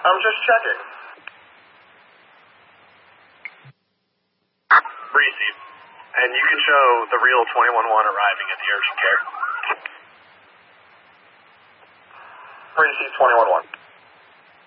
I'm just checking. Receive. And you can show the real 211 arriving at the urgent care. Receive 211.